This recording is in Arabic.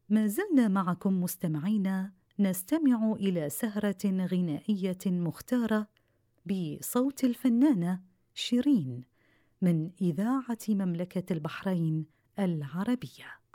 ما زلنا معكم مستمعين نستمع إلى سهرة غنائية مختارة بصوت الفنانة شيرين من إذاعة مملكة البحرين العربية.